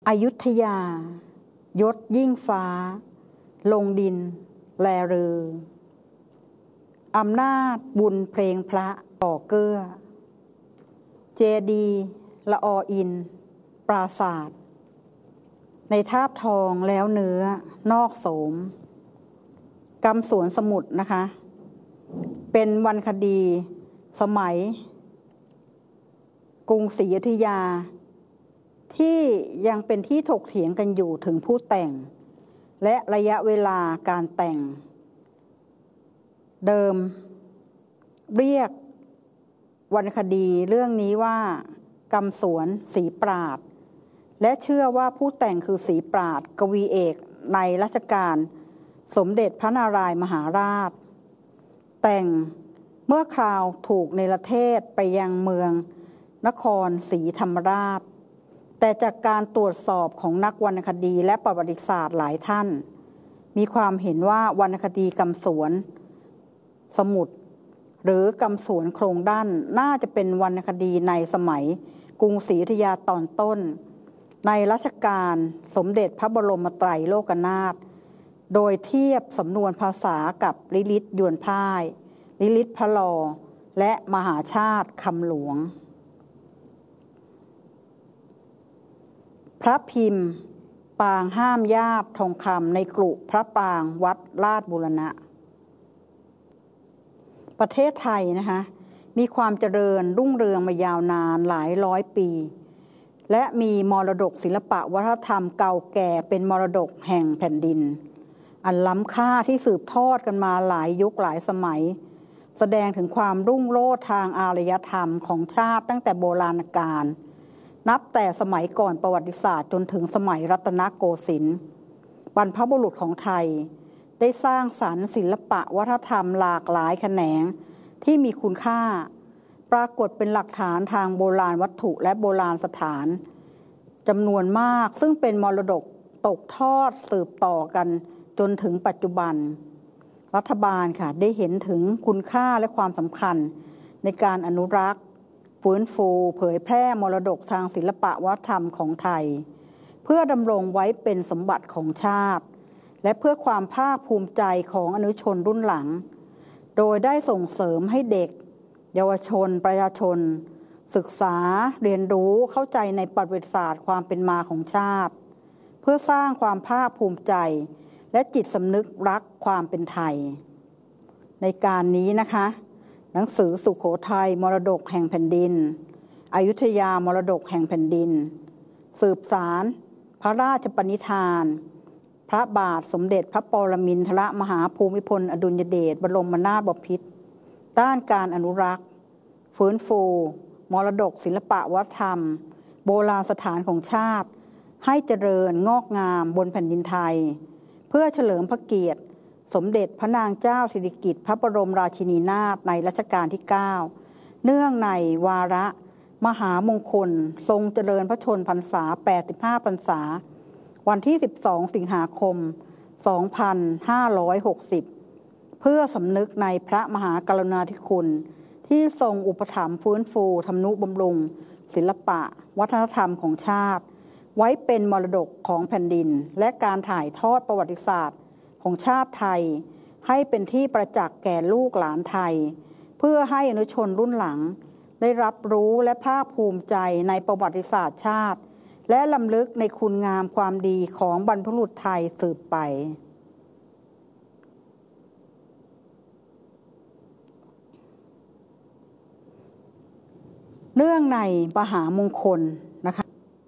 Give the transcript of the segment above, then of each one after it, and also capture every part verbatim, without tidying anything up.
อยุธยายศยิ่งฟ้าลงดินแลเรืออำนาจบุญเพลงพระก่อเกื้อเจดีย์ละออินปราศาสตร์ในทาบทองแล้วเนื้อนอกโสมกำสวนสมุทรนะคะเป็นวรรณคดีสมัยกรุงศรีอยุธยาที่ยังเป็นที่ถกเถียงกันอยู่ถึงผู้แต่งและระยะเวลาการแต่งเดิมเรียกวรรณคดีเรื่องนี้ว่ากำสวนศรีปราดและเชื่อว่าผู้แต่งคือศรีปราดกวีเอกในรัชกาลสมเด็จพระนารายณ์มหาราชแต่งเมื่อคราวถูกเนรเทศไปยังเมืองนครศรีธรรมราชแต่จากการตรวจสอบของนักวรรณคดีและประวัติศาสตร์หลายท่านมีความเห็นว่าวรรณคดีกำสวนสมุทรหรือกำสวนโครงด้านน่าจะเป็นวรรณคดีในสมัยกรุงศรีอยุธยาตอนต้นในรัชกาลสมเด็จพระบรมไตรโลกนาถโดยเทียบสำนวนภาษากับลิลิตยวนพ่ายลิลิตพระลอและมหาชาติคำหลวงพระพิมพ์ปางห้ามญาติทองคำในกรุพระปรางวัดลาดบูรณะประเทศไทยนะคะมีความเจริญรุ่งเรืองมายาวนานหลายร้อยปีและมีมรดกศิลปะวัฒนธรรมเก่าแก่เป็นมรดกแห่งแผ่นดินอันล้ำค่าที่สืบทอดกันมาหลายยุคหลายสมัยแสดงถึงความรุ่งโรจน์ทางอารยธรรมของชาติตั้งแต่โบราณกาลนับแต่สมัยก่อนประวัติศาสตร์จนถึงสมัยรัตนโกสินทร์บรรพบุรุษของไทยได้สร้างสรรค์ศิลปะวัฒนธรรมหลากหลายแขนงที่มีคุณค่าปรากฏเป็นหลักฐานทางโบราณวัตถุและโบราณสถานจำนวนมากซึ่งเป็นมรดกตกทอดสืบต่อกันจนถึงปัจจุบันรัฐบาลค่ะได้เห็นถึงคุณค่าและความสำคัญในการอนุรักษ์ฟื้นฟูเผยแพร่มรดกทางศิลปะวัฒนธรรมของไทยเพื่อดำรงไว้เป็นสมบัติของชาติและเพื่อความภาคภูมิใจของอนุชนรุ่นหลังโดยได้ส่งเสริมให้เด็กเยาวชนประชาชนศึกษาเรียนรู้เข้าใจในประวัติศาสตร์ความเป็นมาของชาติเพื่อสร้างความภาคภูมิใจและจิตสำนึกรักความเป็นไทยในการนี้นะคะหนังสือสุโขทัยมรดกแห่งแผ่นดินอยุธยามรดกแห่งแผ่นดินสืบสารพระราชปณิธานพระบาทสมเด็จพระปรมินทรมหาภูมิพลอดุลยเดชบรมนาถบพิตรด้านการอนุรักษ์ฟื้นฟูมรดกศิลปะวัฒนธรรมโบราณสถานของชาติให้เจริญงอกงามบนแผ่นดินไทยเพื่อเฉลิมพระเกียรติสมเด็จพระนางเจ้าสิริกิติ์พระบรมราชินีนาถในรัชกาลที่เก้าเนื่องในวาระมหามงคลทรงเจริญพระชนมพรรษาแปดสิบห้าพรรษาวันที่สิบสองสิงหาคมสองพันห้าร้อยหกสิบเพื่อสำนึกในพระมหากรุณาธิคุณที่ทรงอุปถัมภ์ฟื้นฟูทำนุบำรุงศิลปะวัฒนธรรมของชาติไว้เป็นมรดกของแผ่นดินและการถ่ายทอดประวัติศาสตร์ของชาติไทยให้เป็นที่ประจักษ์แก่ลูกหลานไทยเพื่อให้อนุชนรุ่นหลังได้รับรู้และภาคภูมิใจในประวัติศาสตร์ชาติและลำลึกในคุณงามความดีของบรรพบุรุษไทยสืบไปเนื่องในมหามงคลนะคะ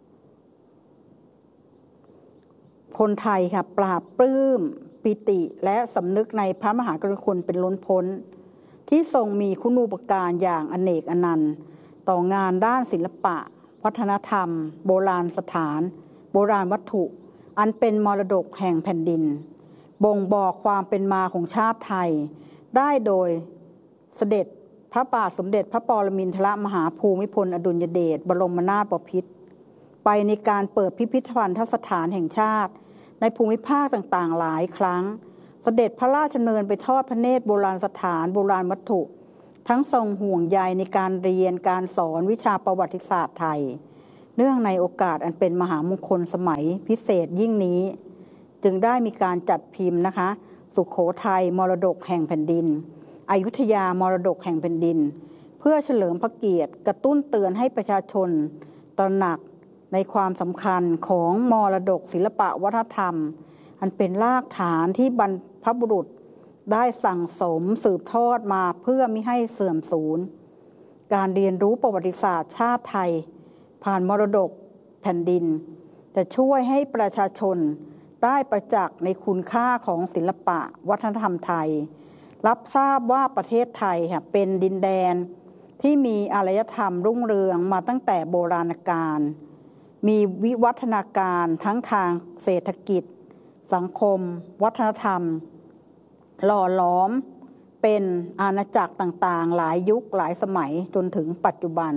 คนไทยค่ะปราบปลื้มปิติและสำนึกในพระมหากรุณาธิคุณเป็นล้นพ้นที่ทรงมีคุณูปการอย่างอเนกอนันต์ต่องานด้านศิลปะวัฒนธรรมโบราณสถานโบราณวัตถุอันเป็นมรดกแห่งแผ่นดินบ่งบอกความเป็นมาของชาติไทยได้โดยเสด็จพระบาทสมเด็จพระปรมินทรมหาภูมิพลอดุลยเดชบรมนาถบพิตรไปในการเปิดพิพิธภัณฑสถานแห่งชาติในภูมิภาคต่างๆหลายครั้งเสด็จพระราชดำเนินไปทอดพระเนตรโบราณสถานโบราณวัตถุทั้งทรงห่วงใยในการเรียนการสอนวิชาประวัติศาสตร์ไทยเนื่องในโอกาสอันเป็นมหามงคลสมัยพิเศษยิ่งนี้จึงได้มีการจัดพิมพ์นะคะสุโขทัยมรดกแห่งแผ่นดินอยุธยามรดกแห่งแผ่นดินเพื่อเฉลิมพระเกียรติกระตุ้นเตือนให้ประชาชนตระหนักในความสำคัญของมรดกศิลปะวัฒนธรรมอันเป็นรากฐานที่บรรพบุรุษได้สั่งสมสืบทอดมาเพื่อมิให้เสื่อมสูญการเรียนรู้ประวัติศาสตร์ชาติไทยผ่านมรดกแผ่นดินจะช่วยให้ประชาชนได้ประจักษ์ในคุณค่าของศิลปะวัฒนธรรมไทยรับทราบว่าประเทศไทยเป็นดินแดนที่มีอารยธรรมรุ่งเรืองมาตั้งแต่โบราณกาลมีวิวัฒนาการทั้งทางเศรษฐกิจสังคมวัฒนธรรมหล่อหลอมเป็นอาณาจักรต่างๆหลายยุคหลายสมัยจนถึงปัจจุบัน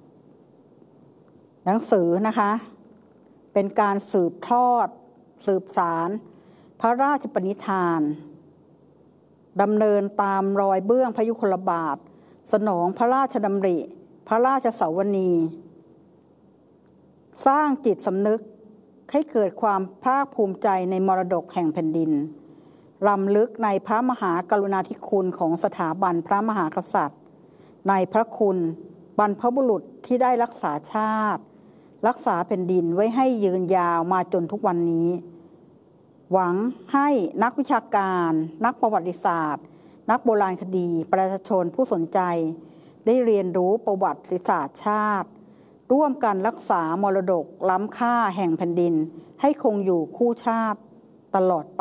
หนังสือนะคะเป็นการสืบทอดสืบสารพระราชปณิธานดำเนินตามรอยเบื้องพยุคลบาทสนองพระราชดำริพระราชสวนีสร้างจิตสำนึกให้เกิดความภาคภูมิใจในมรดกแห่งแผ่นดินรำลึกในพระมหากรุณาธิคุณของสถาบันพระมหากษัตริย์ในพระคุณบรรพบุรุษที่ได้รักษาชาติรักษาแผ่นดินไว้ให้ยืนยาวมาจนทุกวันนี้หวังให้นักวิชาการนักประวัติศาสตร์นักโบราณคดีประชาชนผู้สนใจได้เรียนรู้ประวัติศาสตร์ชาติร่วมกันรักษามรดกล้ำค่าแห่งแผ่นดินให้คงอยู่คู่ชาติตลอดไป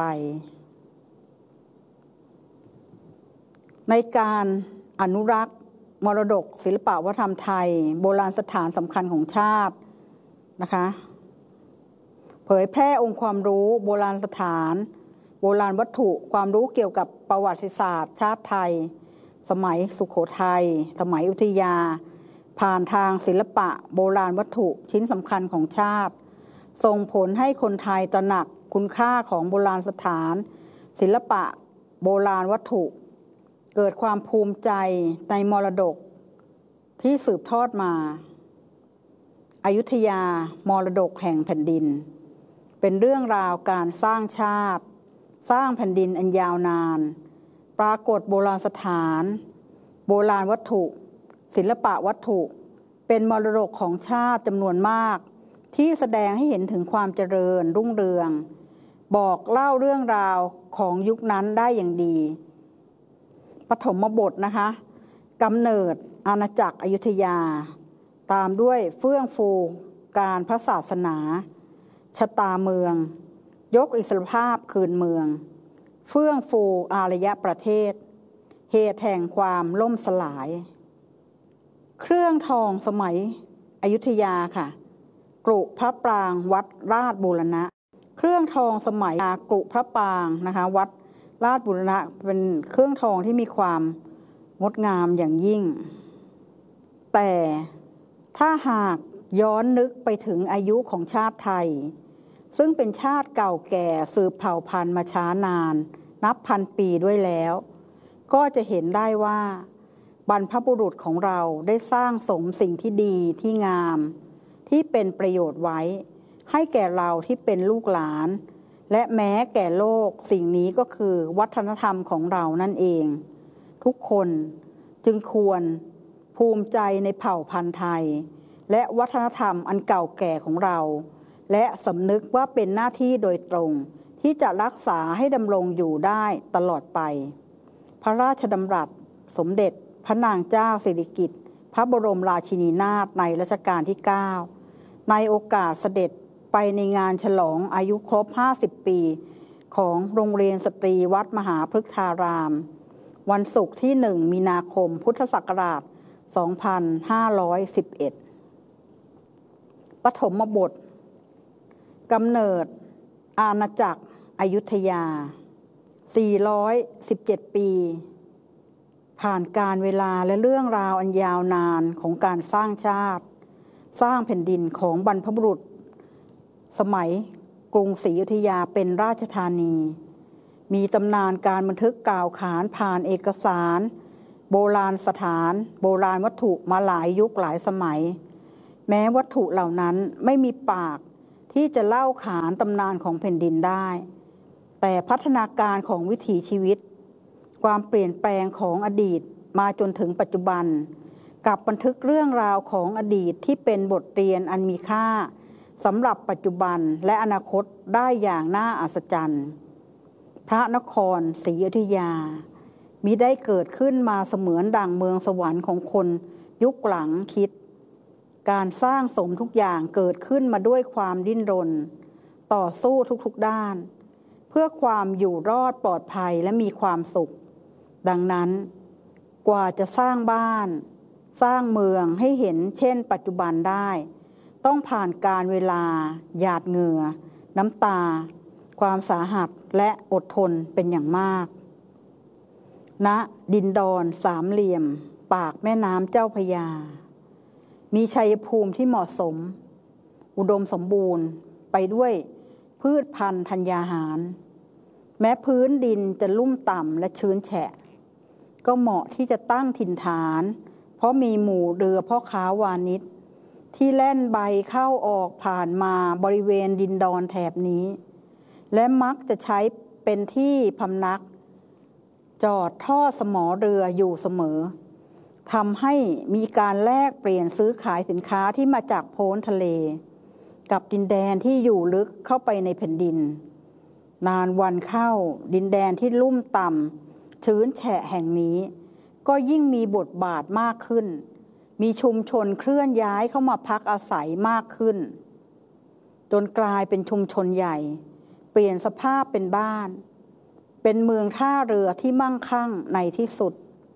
ในการอนุรักษ์มรดกศิลปวัฒนธรรมไทยโบราณสถานสำคัญของชาตินะคะเผยแพร่องค์ความรู้โบราณสถานโบราณวัตถุความรู้เกี่ยวกับประวัติศาสตร์ชาติไทยสมัยสุโขทัยสมัยอยุธยาผ่านทางศิลปะโบราณวัตถุชิ้นสำคัญของชาติส่งผลให้คนไทยตระหนักคุณค่าของโบราณสถานศิลปะโบราณวัตถุเกิดความภูมิใจในมรดกที่สืบทอดมาอยุธยามรดกแห่งแผ่นดินเป็นเรื่องราวการสร้างชาติสร้างแผ่นดินอันยาวนานปรากฏโบราณสถานโบราณวัตถุศิลปะวัตถุเป็นมรดกของชาติจำนวนมากที่แสดงให้เห็นถึงความเจริญรุ่งเรืองบอกเล่าเรื่องราวของยุคนั้นได้อย่างดีปฐมบทนะคะกำเนิดอาณาจักรอยุธยาตามด้วยเฟื่องฟูการพระศาสนาชะตาเมืองยกอิสรภาพคืนเมืองเฟื่องฟูอารยประเทศเหตุแห่งความล่มสลายเครื่องทองสมัยอยุธยาค่ะกรุพระปรางวัดราชบูรณะเครื่องทองสมัยกรุพระปรางนะคะวัดราชบูรณะเป็นเครื่องทองที่มีความงดงามอย่างยิ่งแต่ถ้าหากย้อนนึกไปถึงอายุของชาติไทยซึ่งเป็นชาติเก่าแก่สืบเผ่าพันธุ์มาช้านานนับพันปีด้วยแล้วก็จะเห็นได้ว่าบรรพบุรุษของเราได้สร้างสมสิ่งที่ดีที่งามที่เป็นประโยชน์ไว้ให้แก่เราที่เป็นลูกหลานและแม้แก่โลกสิ่งนี้ก็คือวัฒนธรรมของเรานั่นเองทุกคนจึงควรภูมิใจในเผ่าพันธุ์ไทยและวัฒนธรรมอันเก่าแก่ของเราและสำนึกว่าเป็นหน้าที่โดยตรงที่จะรักษาให้ดำรงอยู่ได้ตลอดไปพระราชดำรัสสมเด็จพระนางเจ้าสิริกิติ์พระบรมราชินีนาถในรัชกาลที่เก้าในโอกาสเสด็จไปในงานฉลองอายุครบห้าสิบปีของโรงเรียนสตรีวัดมหาพฤกษารามวันศุกร์ที่หนึ่งมีนาคมพุทธศักราชสองพันห้าร้อยสิบเอ็ดปฐมบทกำเนิดอาณาจักรอยุธยาสี่ร้อยสิบเจ็ดปีผ่านการเวลาและเรื่องราวอันยาวนานของการสร้างชาติสร้างแผ่นดินของบรรพบุรุษสมัยกรุงศรีอยุธยาเป็นราชธานีมีตำนานการบันทึกกล่าวขานผ่านเอกสารโบราณสถานโบราณวัตถุมาหลายยุคหลายสมัยแม้วัตถุเหล่านั้นไม่มีปากที่จะเล่าขานตำนานของแผ่นดินได้แต่พัฒนาการของวิถีชีวิตความเปลี่ยนแปลงของอดีตมาจนถึงปัจจุบันกับบันทึกเรื่องราวของอดีตที่เป็นบทเรียนอันมีค่าสำหรับปัจจุบันและอนาคตได้อย่างน่าอัศจรรย์พระนครศรีอยุธยามิได้เกิดขึ้นมาเสมือนดั่งเมืองสวรรค์ของคนยุคหลังคิดการสร้างสมทุกอย่างเกิดขึ้นมาด้วยความดิ้นรนต่อสู้ทุกๆด้านเพื่อความอยู่รอดปลอดภัยและมีความสุขดังนั้นกว่าจะสร้างบ้านสร้างเมืองให้เห็นเช่นปัจจุบันได้ต้องผ่านการเวลาหยาดเหงื่อน้ำตาความสาหัสและอดทนเป็นอย่างมากณดินดอนสามเหลี่ยมปากแม่น้ำเจ้าพระยามีชัยภูมิที่เหมาะสมอุดมสมบูรณ์ไปด้วยพืชพันธุ์ธัญญาหารแม้พื้นดินจะลุ่มต่ำและชื้นแฉะก็เหมาะที่จะตั้งถิ่นฐานเพราะมีหมู่เรือพ่อค้าวานิชที่แล่นใบเข้าออกผ่านมาบริเวณดินดอนแถบนี้และมักจะใช้เป็นที่พำนักจอดท่อสมอเรืออยู่เสมอทำให้มีการแลกเปลี่ยนซื้อขายสินค้าที่มาจากโพ้นทะเลกับดินแดนที่อยู่ลึกเข้าไปในแผ่นดินนานวันเข้าดินแดนที่ลุ่มต่ำชื้นแฉะแห่งนี้ก็ยิ่งมีบทบาทมากขึ้นมีชุมชนเคลื่อนย้ายเข้ามาพักอาศัยมากขึ้นจนกลายเป็นชุมชนใหญ่เปลี่ยนสภาพเป็นบ้านเป็นเมืองท่าเรือที่มั่งคั่งในที่สุด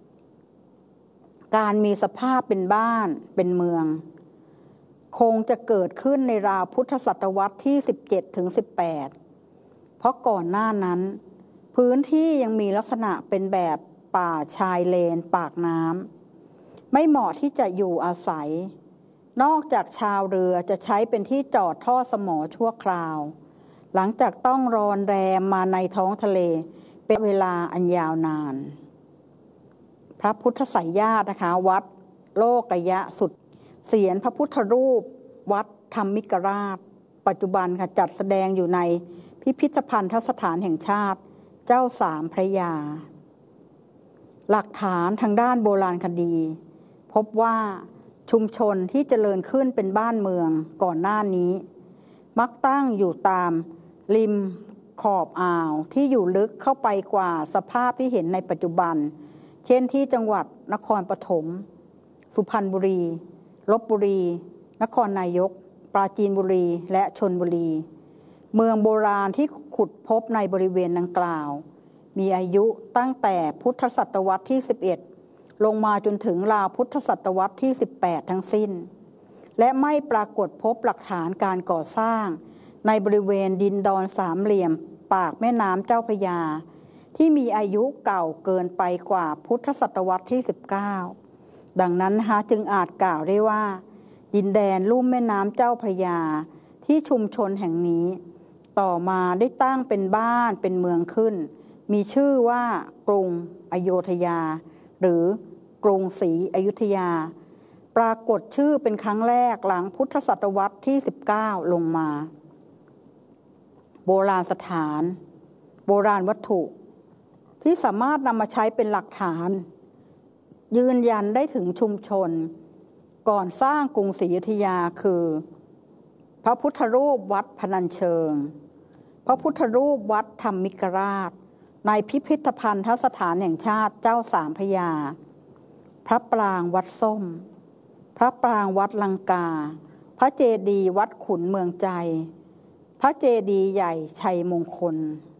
การมีสภาพเป็นบ้านเป็นเมืองคงจะเกิดขึ้นในราวพุทธศตวรรษที่สิบเจ็ดถึงสิบแปดเพราะก่อนหน้านั้นพื้นที่ยังมีลักษณะเป็นแบบป่าชายเลนปากน้ำไม่เหมาะที่จะอยู่อาศัยนอกจากชาวเรือจะใช้เป็นที่จอดท่อสมอชั่วคราวหลังจากต้องรอนแรมมาในท้องทะเลเป็นเวลาอันยาวนานพระพุทธไสยญาตินะคะวัดโลกยะสุดเศียรพระพุทธรูปวัดธรรมิกราชปัจจุบันค่ะจัดแสดงอยู่ในพิพิธภัณฑสถานแห่งชาติเจ้าสามพระยาหลักฐานทางด้านโบราณคดีพบว่าชุมชนที่เจริญขึ้นเป็นบ้านเมืองก่อนหน้านี้มักตั้งอยู่ตามริมขอบอ่าวที่อยู่ลึกเข้าไปกว่าสภาพที่เห็นในปัจจุบันเช่นที่จังหวัดนครปฐมสุพรรณบุรีลพบุรีนครนายกปราจีนบุรีและชลบุรีเมืองโบราณที่ขุดพบในบริเวณดังกล่าวมีอายุตั้งแต่พุทธศตวรรษที่สิบเอ็ดลงมาจนถึงราวพุทธศตวรรษที่สิบแปดทั้งสิ้นและไม่ปรากฏพบหลักฐานการก่อสร้างในบริเวณดินดอนสามเหลี่ยมปากแม่น้ำเจ้าพระยาที่มีอายุเก่าเกินไปกว่าพุทธศตวรรษที่สิบเก้าดังนั้นนะคะจึงอาจกล่าวได้ว่าดินแดนลุ่มแม่น้ำเจ้าพระยาที่ชุมชนแห่งนี้ต่อมาได้ตั้งเป็นบ้านเป็นเมืองขึ้นมีชื่อว่ากรุงอโยธยาหรือกรุงศรีอยุธยาปรากฏชื่อเป็นครั้งแรกหลังพุทธศตวรรษที่สิบเก้าลงมาโบราณสถานโบราณวัตถุที่สามารถนำมาใช้เป็นหลักฐานยืนยันได้ถึงชุมชนก่อนสร้างกรุงศรีอยุธยาคือพระพุทธรูปวัดพนัญเชิงพระพุทธรูปวัดธรรมิกราชในพิพิธภัณฑสถานแห่งชาติเจ้าสามพระยาพระปรางวัดส้มพระปรางวัดลังกาพระเจดีย์วัดขุนเมืองใจพระเจดีย์ใหญ่ชัยมงคล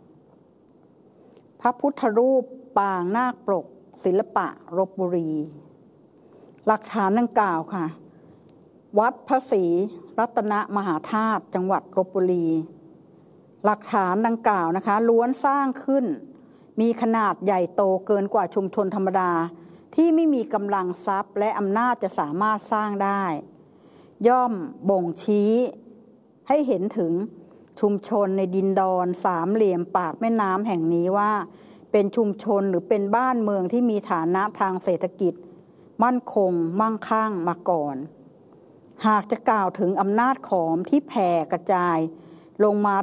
พระพุทธรูปปางนาคปรกศิลปะลพบุรีหลักฐานดังกล่าวค่ะวัดพระศรีรัตนมหาธาตุจังหวัดลพบุรีหลักฐานดังกล่าวนะคะล้วนสร้างขึ้นมีขนาดใหญ่โตเกินกว่าชุมชนธรรมดาที่ไม่มีกำลังทรัพย์และอำนาจจะสามารถสร้างได้ย่อมบ่งชี้ให้เห็นถึงชุมชนในดินดอนสามเหลี่ยมปากแม่น้ำแห่งนี้ว่าเป็นชุมชนหรือเป็นบ้านเมืองที่มีฐานะทางเศรษฐกิจมั่นคงมั่งคั่งมาก่อนหากจะกล่าวถึงอำนาจขอมที่แผ่กระจายลงมา